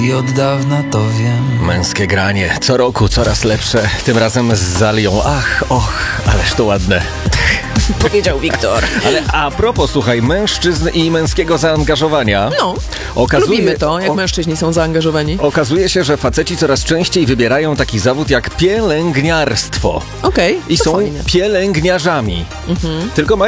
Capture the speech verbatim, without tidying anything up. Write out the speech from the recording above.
I od dawna to wiem. Męskie granie, co roku coraz lepsze, tym razem z Zalią. Ach, och, ależ to ładne. Powiedział Wiktor. Ale a propos, słuchaj, mężczyzn i męskiego zaangażowania. No, okazuje, lubimy to, jak o, mężczyźni są zaangażowani. Okazuje się, że faceci coraz częściej wybierają taki zawód jak pielęgniarstwo. Okej, I to są fajnie. pielęgniarzami. Mhm. Tylko mają